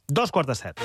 2:45.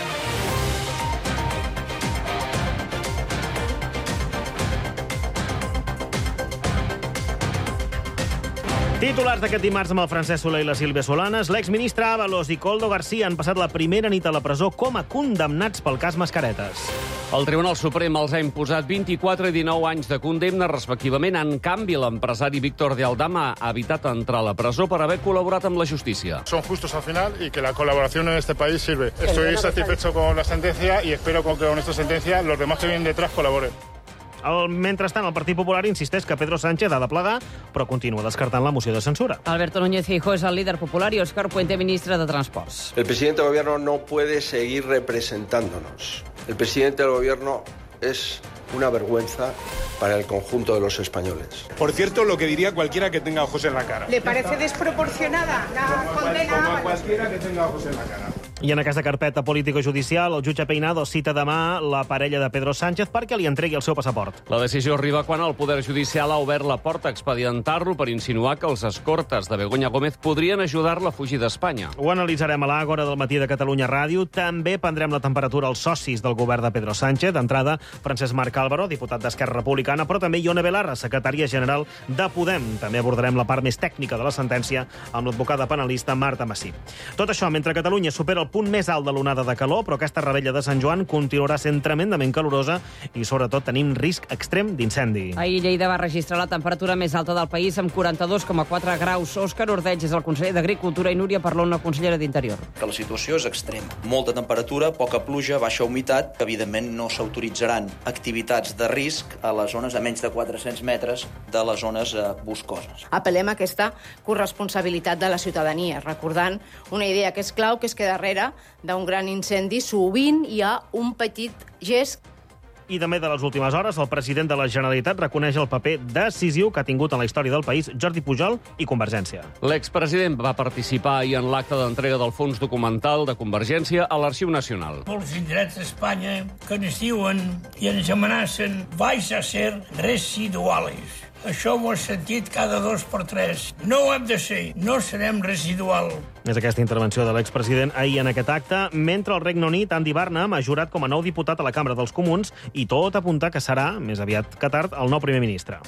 Titulars d'aquest dimarts amb el Francesc Soler i la Sílvia Solanes. L'exministre Ábalos i Koldo García han passat la primera nit a la presó com a condemnats pel cas Mascaretes. El Tribunal Suprem els ha imposat 24 i 19 anys de condemna, respectivament. En canvi, l'empresari Víctor de Aldama ha evitat entrar a la presó per haver col·laborat amb la justícia. Son justos al final y que la colaboración en este país sirve. Estoy satisfecho con la sentencia y espero que con esta sentencia los demás que vienen detrás colaboren. Mentrestant, el Partit Popular insisteix que Pedro Sánchez ha de plegar, però continua descartant la moció de censura. Alberto Núñez Feijóo es el líder popular y Óscar Puente, ministro de Transports. El presidente del gobierno no puede seguir representándonos. El presidente del gobierno es una vergüenza para el conjunto de los españoles. Por cierto, lo que diría cualquiera que tenga ojos en la cara. ¿Le parece desproporcionada la condena? Como a cualquiera que tenga ojos en la cara. I en aquesta carpeta político-judicial, el jutge Peinado cita demà la parella de Pedro Sánchez perquè li entregui el seu passaport. La decisió arriba quan el Poder Judicial ha obert la porta a expedientar-lo per insinuar que els escortes de Begoña Gómez podrien ajudar-la a fugir d'Espanya. Ho analitzarem a l'Àgora del matí de Catalunya Ràdio. També prendrem la temperatura als socis del govern de Pedro Sánchez. D'entrada, Francesc Marc Álvaro, diputat d'Esquerra Republicana, però també Ione Belarra, secretària general de Podem. També abordarem la part més tècnica de la sentència amb l'advocada penalista Marta Massí. Tot això mentre Catalunya supera el punt més alt de l'onada de calor, però aquesta rebella de Sant Joan continuarà sent tremendament calorosa i, sobretot, tenim risc extrem d'incendi. Ahir Lleida va registrar la temperatura més alta del país amb 42,4 graus. Òscar Ordeig és el conseller d'Agricultura i Núria Parlon, consellera d'Interior. Que la situació és extrema. Molta temperatura, poca pluja, baixa humitat. Evidentment no s'autoritzaran activitats de risc a les zones a menys de 400 metres de les zones boscoses. Apel·lem a aquesta corresponsabilitat de la ciutadania, recordant una idea que és clau, que és que darrere d'un gran incendi sovint hi ha un petit gest. I també de les últimes hores, el president de la Generalitat reconeix el paper decisiu que ha tingut en la història del país Jordi Pujol i Convergència. L'expresident va participar ahir en l'acte d'entrega del fons documental de Convergència a l'Arxiu Nacional. Molts indrets d'Espanya que ens diuen i ens amenacen vais a ser residuales. Això ho he sentit cada 2 per 3. No ho hem de ser, no serem residual. És aquesta intervenció de l'expresident ahir en aquest acte, mentre el Regne Unit, Andy Barnum, ha jurat com a nou diputat a la Cambra dels Comuns i tot apunta que serà, més aviat que tard, el nou primer ministre.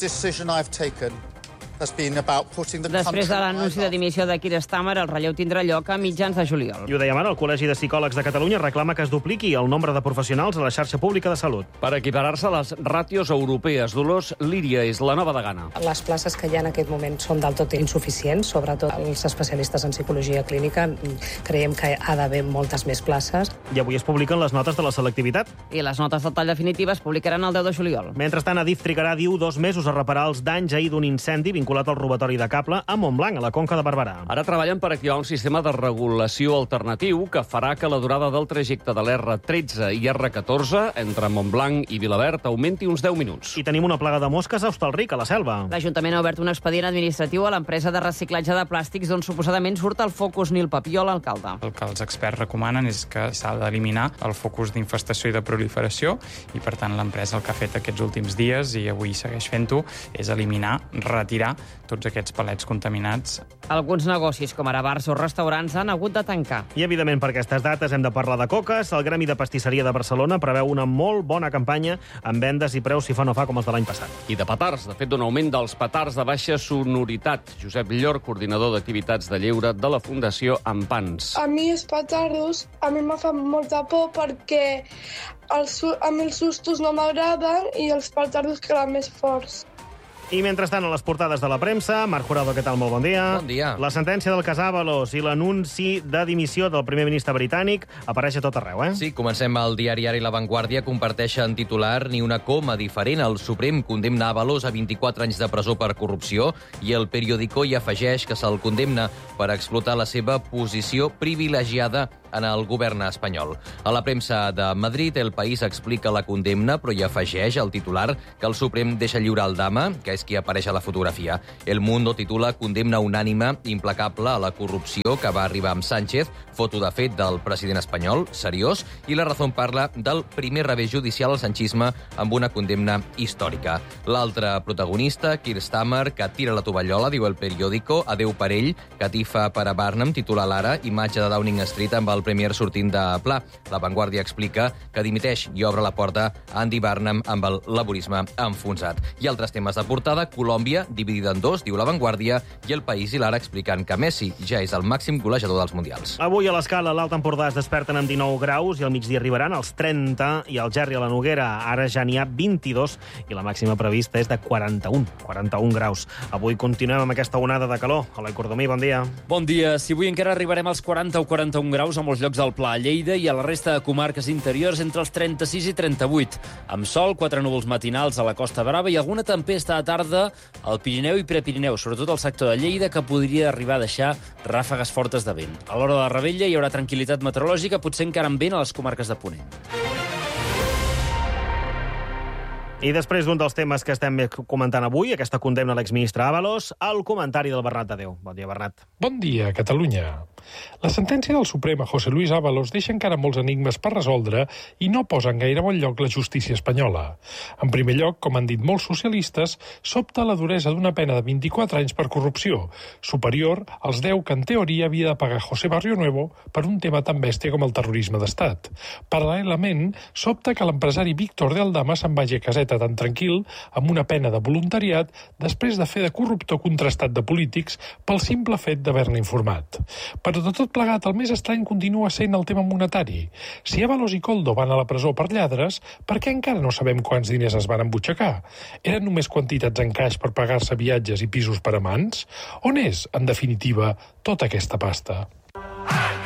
Després de l'anunci de dimissió de Keir Starmer, el relleu tindrà lloc a mitjans de juliol. I ho dèiem ara, el Col·legi de Psicòlegs de Catalunya reclama que es dupliqui el nombre de professionals a la xarxa pública de salut. Per equiparar-se a les ràtios europees, Dolors Líria és la nova degana. Les places que hi ha en aquest moment són del tot insuficients, sobretot els especialistes en psicologia clínica. Creiem que ha d'haver moltes més places. I avui es publiquen les notes de la selectivitat. I les notes del tall definitiva es publicaran el 10 de juliol. Mentrestant, Adif trigarà, diu, 2 mesos a reparar els danys ahir d'un incendi vinculat al robatori de cable a Montblanc, a la Conca de Barberà. Ara treballen per activar un sistema de regulació alternatiu que farà que la durada del trajecte de l'R13 i R14 entre Montblanc i Vilaverd augmenti uns 10 minuts. I tenim una plaga de mosques a Hostalric, a la Selva. L'Ajuntament ha obert un expedient administratiu a l'empresa de reciclatge de plàstics d'on suposadament surt el focus Nil Papió, l'alcalde. El que els experts recomanen és que s'ha d'eliminar el focus d'infestació i de proliferació i, per tant, l'empresa el que ha fet aquests últims dies i avui segueix fent-ho és eliminar, retirar tots aquests palets contaminats. Alguns negocis, com ara bars o restaurants, han hagut de tancar. I, evidentment, per aquestes dates hem de parlar de coques. El Gremi de Pastisseria de Barcelona preveu una molt bona campanya amb vendes i preus si fa no fa com els de l'any passat. I de petards, de fet, d'un augment dels petards de baixa sonoritat. Josep Llor, coordinador d'activitats de lleure de la Fundació Ampans. A mi els petardos, a mi me fan molta por perquè a mi els sustos no m'agraden i els petardos queden més forts. I mentrestant, a les portades de la premsa, Marc Jurado, què tal? Molt bon dia. Bon dia. La sentència del cas Ábalos i l'anunci de dimissió del primer ministre britànic apareix a tot arreu, Sí, comencem al diari Ara i La Vanguardia. Comparteixen titular ni una coma diferent. El Suprem condemna Ábalos a 24 anys de presó per corrupció i el Periódico hi afegeix que se'l condemna per explotar la seva posició privilegiada en el govern espanyol. A la premsa de Madrid, El País explica la condemna, però hi afegeix el titular que el Suprem deixa lliure Aldama, que és qui apareix a la fotografia. El Mundo titula condemna unànime implacable a la corrupció que va arribar amb Sánchez, foto de fet del president espanyol, seriós, i La Razón parla del primer revés judicial al sanchisme amb una condemna històrica. L'altre protagonista, Keir Starmer, que tira la tovallola, diu El Periódico, adeu per ell, catifa per a Barnum, titula l'Ara, imatge de Downing Street amb el el Premier sortint de pla. La Vanguardia explica que dimiteix i obre la porta a Andy Burnham amb el laborisme enfonsat. I altres temes de portada, Colòmbia dividida en dos, diu La Vanguardia, i El País i l'Ara explicant que Messi ja és el màxim golejador dels Mundials. Avui a l'Escala, l'Alt Empordà es desperten amb 19 graus i al migdia arribaran als 30 i al Gerri a la Noguera ara ja n'hi ha 22 i la màxima prevista és de 41 graus. Avui continuem amb aquesta onada de calor. Eloi Cordomí, bon dia. Bon dia. Si avui encara arribarem als 40 o 41 graus a molts llocs del Pla, a Lleida i a la resta de comarques interiors entre els 36 i 38. Amb sol, 4 núvols matinals a la Costa Brava i alguna tempesta a tarda al Pirineu i Prepirineu, sobretot al sector de Lleida, que podria arribar a deixar ràfegues fortes de vent. A l'hora de la revetlla hi haurà tranquil·litat meteorològica, potser encara amb vent a les comarques de Ponent. I després d'un dels temes que estem comentant avui, aquesta condemna a l'exministre Ábalos, el comentari del Bernat Tadeu. Bon dia, Bernat. Bon dia, Catalunya. La sentència del Suprem a José Luis Ábalos deixa encara molts enigmes per resoldre i no posa en gaire bon lloc la justícia espanyola. En primer lloc, com han dit molts socialistes, sobta la duresa d'una pena de 24 anys per corrupció, superior als 10 que en teoria havia de pagar José Barrionuevo per un tema tan bèstia com el terrorisme d'estat. Paral·lelament, sobta que l'empresari Víctor de Aldama se'n vagi a caseta tan tranquil amb una pena de voluntariat després de fer de corruptor contrastat de polítics pel simple fet d'haver-ne informat. Però de tot plegat, el més estrany continua sent el tema monetari. Si Ábalos i Koldo van a la presó per lladres, per què encara no sabem quants diners es van embutxacar? Eren només quantitats en caix per pagar-se viatges i pisos per amants? On és, en definitiva, tota aquesta pasta?